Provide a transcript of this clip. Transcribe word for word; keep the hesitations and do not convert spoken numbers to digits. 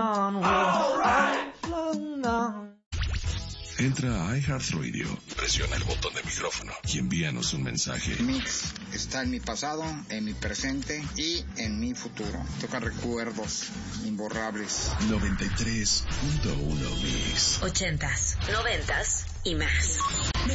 Entra a iHeartRadio, presiona el botón de micrófono y envíanos un mensaje. Mix está en mi pasado, en mi presente y en mi futuro. Toca recuerdos imborrables. noventa y tres punto uno Mix. Ochentas, noventas y más.